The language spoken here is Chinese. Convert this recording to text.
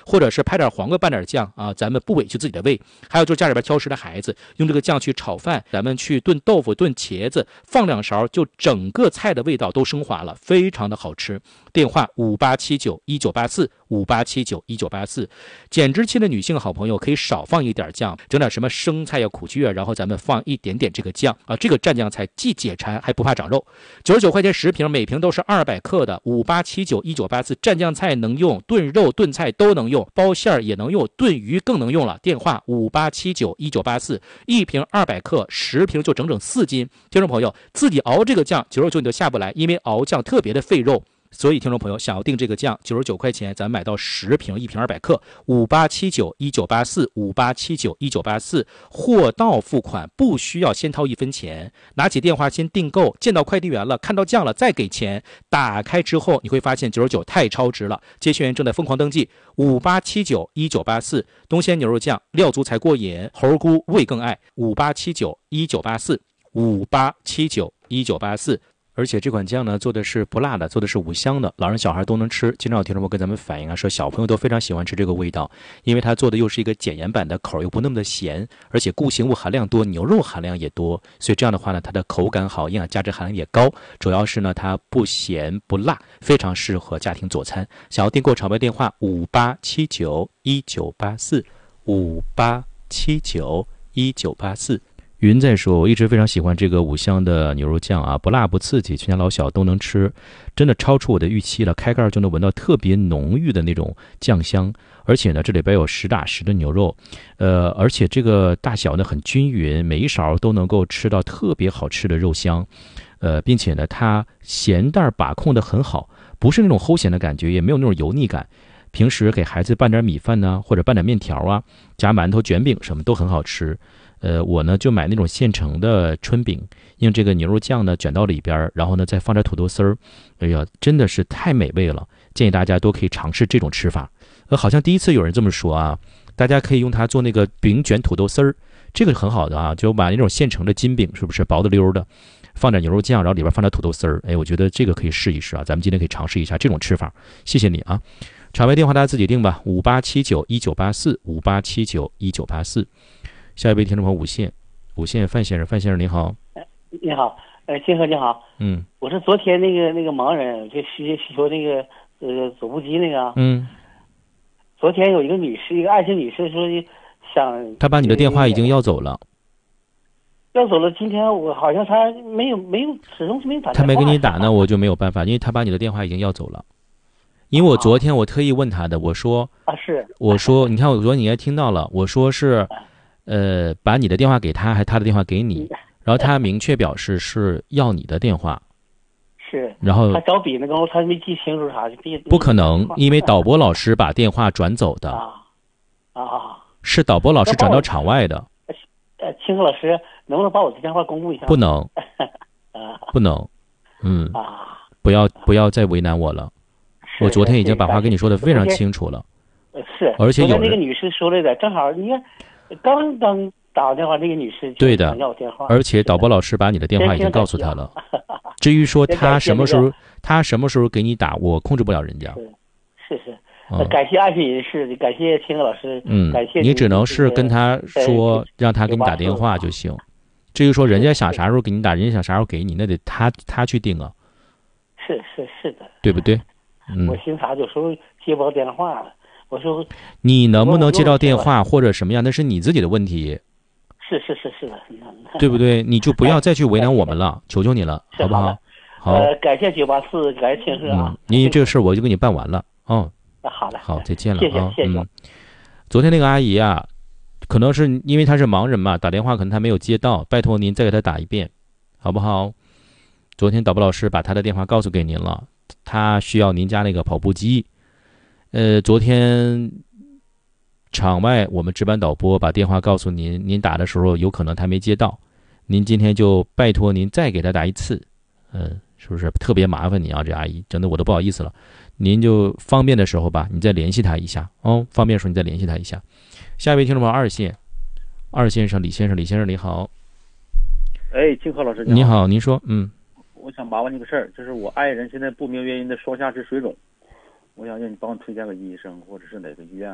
或者是拍点黄瓜拌点酱啊，咱们不委屈自己的胃。还有就是家里边挑食的孩子，用这个酱去炒饭，咱们去炖豆腐、炖茄子，放2勺，就整个菜的味道都升华了，非常的好吃。电话5879198458791984。减脂期的女性好朋友可以少放一点酱，整点什么生菜呀、苦菊啊，然后咱们放一点点这个酱啊，这个蘸酱菜既解馋还不怕长肉。99块钱10瓶，每瓶都是200克的58791984，蘸酱菜能用，炖肉炖菜都能用，包馅儿也能用，炖鱼更能用了。电话58791984，一瓶200克，10瓶就整整4斤。听众朋友自己熬这个酱，99你都下不来，因为熬酱特别的费肉。所以听众朋友想要订这个酱，99块钱咱买到10瓶，一瓶200克，5879198458791984，货到付款，不需要先掏1分钱，拿起电话先订购，见到快递员了，看到酱了再给钱，打开之后你会发现99太超值了。接线员正在疯狂登记，58791984，东鲜牛肉酱，料足才过瘾，猴菇味更爱，58791984，58791984。而且这款酱呢做的是不辣的，做的是5香的，老人小孩都能吃。经常有听众朋友跟咱们反映啊，说小朋友都非常喜欢吃这个味道，因为它做的又是一个减盐版的，口又不那么的咸，而且固形物含量多，牛肉含量也多，所以这样的话呢，它的口感好，营养价值含量也高，主要是呢它不咸不辣，非常适合家庭佐餐。想要订购场外电话5879198458791984。云在说，我一直非常喜欢这个5香的牛肉酱啊，不辣不刺激，全家老小都能吃，真的超出我的预期了。开盖就能闻到特别浓郁的那种酱香，而且呢，这里边有实打实的牛肉，而且这个大小呢很均匀，每一勺都能够吃到特别好吃的肉香，并且呢，它咸淡把控的很好，不是那种齁咸的感觉，也没有那种油腻感。平时给孩子拌点米饭呢，或者拌点面条啊，夹馒头、卷饼什么都很好吃。我呢就买那种现成的春饼，用这个牛肉酱呢卷到里边，然后呢再放点土豆丝儿，哎呀，真的是太美味了！建议大家都可以尝试这种吃法。好像第一次有人这么说啊，大家可以用它做那个饼卷土豆丝儿，这个很好的啊，就买那种现成的筋饼，是不是薄的溜的，放点牛肉酱，然后里边放点土豆丝儿，哎，我觉得这个可以试一试啊，咱们今天可以尝试一下这种吃法。谢谢你啊。场外电话大家自己定吧，5879198458791984。下一位听众朋友五线范先生你好。 你好，金河你好。我是昨天那个盲人，就需求那个走步机那个。昨天有一个女士，一个爱心女士说想。 她把你的电话已经要走了。 要走了，今天我好像她没有始终是没打电话。 她没给你打呢，我就没有办法，因为她把你的电话已经要走了。因为我昨天我特意问她的，我说我说你看我昨天你应该听到了，我说是。把你的电话给他，还他的电话给你，然后他明确表示是要你的电话， 是， 然后他找笔那个他没记清楚啥， 不可能，因为导播老师把电话转走的，是导播老师转到场外的。 清河老师，能不能把我的电话公布一下？ 不能，不能，不要再为难我了，我昨天已经把话跟你说的非常清楚了， 是， 而且有那个女士说来的，正好你看。刚打电话，这个女士就想要我电话， 而且导播老师把你的电话已经告诉他了。至于说他什么时候给你打，我控制不了人家。 是，感谢爱心人士，感谢清河老师，感谢你只能是跟他说，让他给你打电话就行。至于说人家想啥时候给你打，人家想啥时候给你，那得他去定啊。 是的， 对不对？ 我寻思啥，有时候接不到电话了。我说你能不能接到电话或者什么样，那是你自己的问题。 是的， 对不对？你就不要再去为难我们了，求求你了，好不好？好， 感谢984，感谢清河啊。 你这个事我就给你办完了哦。 好的， 好，再见了啊。 谢谢。 昨天那个阿姨啊，可能是因为她是盲人嘛，打电话可能她没有接到，拜托您再给她打一遍，好不好？昨天导播老师把她的电话告诉给您了，她需要您家那个跑步机。昨天场外我们值班导播把电话告诉您，您打的时候有可能他没接到，您今天就拜托您再给他打一次，是不是特别麻烦你啊？这阿姨真的我都不好意思了，您就方便的时候吧，你再联系他一下哦，方便的时候你再联系他一下。下一位听众朋友二线上李先生你好。 清河老师你好，您说。 我想麻烦你个事儿，就是我爱人现在不明原因的双下肢水肿。我想让你帮我推荐个医生，或者是哪个医院